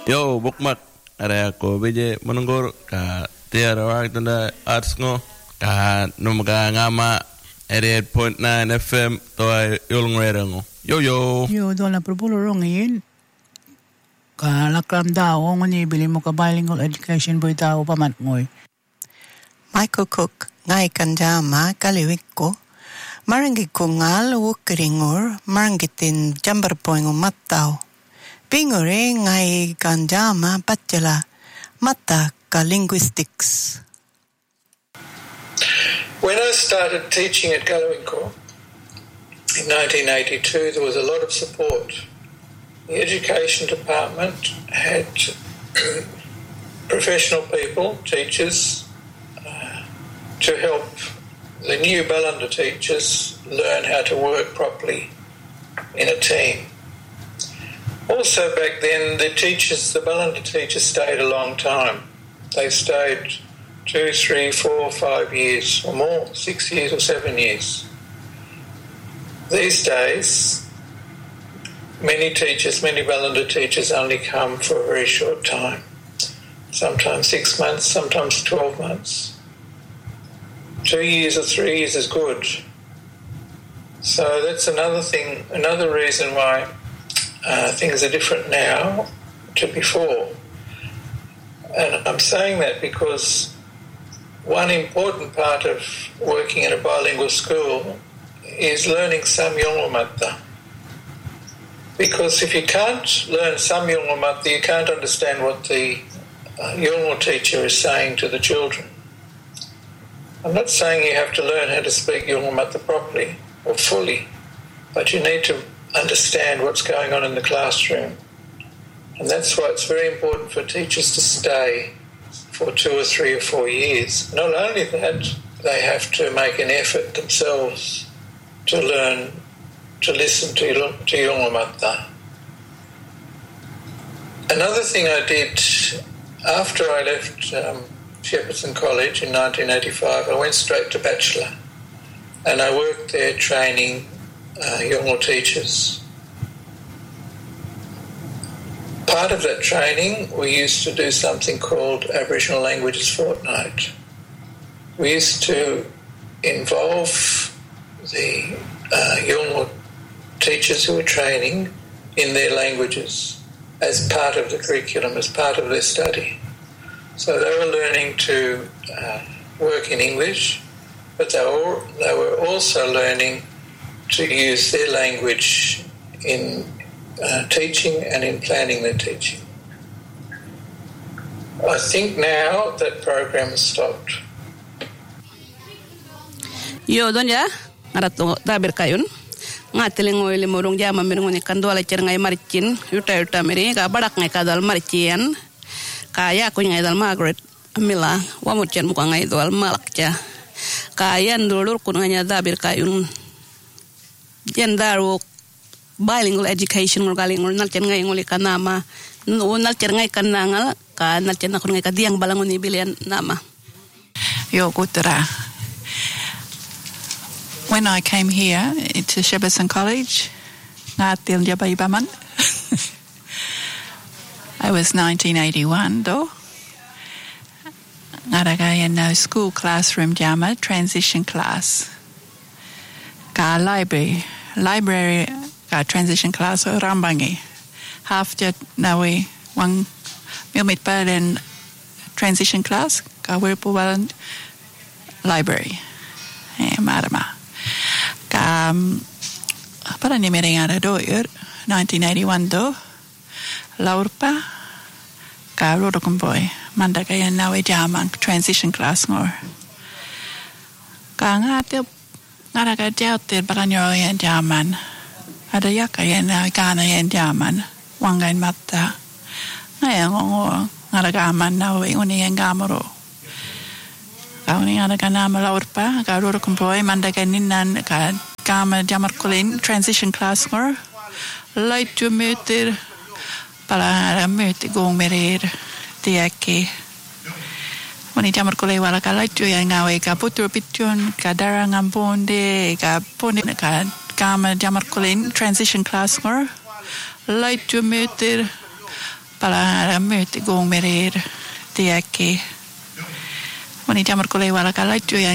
Yo, bukmak. Ada ko beje menunggur ka tiara waktu na arts ngo ka numaga ngama 88.9 FM toa yulong ngo. Yo. Yo, doon na propulo rongin. Ka lakram daw ngoni bili mo ka bilingual education boy daw pamat ngoy. Michael Cook ngai kanjama kaliwik ko. Marangi ko ngal wukringor marangitin jambar poingo mattao. Pingore ngai kanjama bachelor mata ka linguistics. When I started teaching at Galwinco in 1982, there was a lot of support. The education department had professional people, teachers, to help the new Ballanda teachers learn how to work properly in a team. Also back then, the Ballanda teachers stayed a long time. They stayed 2, 3, 4, 5 years or more, 6 years or 7 years. These days, many Ballanda teachers only come for a very short time. Sometimes 6 months, sometimes 12 months. 2 years or 3 years is good. So that's another reason why things are different now to before. And I'm saying that because one important part of working in a bilingual school is learning some Yolngu Matta. Because if you can't learn some Yolngu Matta, you can't understand what the Yolngu teacher is saying to the children. I'm not saying you have to learn how to speak Yolngu Matta properly or fully, but you need to understand what's going on in the classroom. And that's why it's very important for teachers to stay for 2 or 3 or 4 years. Not only that, they have to make an effort themselves to learn to listen to Yolngu Matta. Another thing I did after I left Shepparton College in 1985, I went straight to bachelor, and I worked there training Yolngu teachers. Part of that training, we used to do something called Aboriginal Languages Fortnight. We used to involve the Yolngu teachers who were training in their languages as part of the curriculum, as part of their study. So they were learning to work in English, but they were also learning to use their language in teaching and in planning their teaching. I think now that program has stopped. Yo donja ngarato dabir kayun ngateling oile morong jama mirngoni kandola cer ngai marcin yuta meri ka badak ngai kadal marcian kaya ko ngai dal Margaret Mila wamucen muka ngai dal malakja kayan dulur kun nganya dabir kayun jendaru bilingual education ngaling nalcen ngai ngoli kanama nalcen ngai kanangal ka nalcen akon ngai kadiang balangoni bilian nama. Yo kutra. When I came here to Shepparton College, ngatil jabai baman. I was 1981 though. Ngaragaya no school classroom jama transition class. Ka library ka transition class rambangi. Half jet nawe wang milmit palen transition class ka wirpuwalan library. Marama. Para ni merengara doer 1981 do laurpa ka rodokumboy mandagaya nawe jaman transition class ngor ka ngaraga jauter baranyo yan jaman ada yakaya na kana yan jaman wangain matta ngaya ngor ngaraga aman nawe uni yan gamoro kauni ngaraga nama laurpa ka rodokumboy mandaga ninan ka kama jamar kulin transition class ngor light to meter para möte gong merer tiake wani jamar kulai wala ka light to yang ngawe ka putur pitun ka darang ambonde ka pone ka kama jamar kulin transition class ngor light to meter para möte gång med er. Det är inte. Man inte jamar kolla i vara kalla ju